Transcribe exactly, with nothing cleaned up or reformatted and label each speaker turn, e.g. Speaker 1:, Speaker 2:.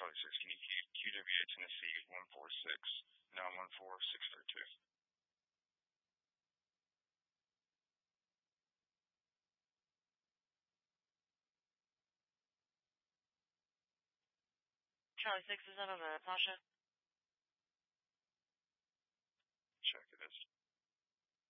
Speaker 1: Charlie six, can you Q W A Tennessee one four six nine one four six three two?
Speaker 2: Charlie six, is that on Natasha?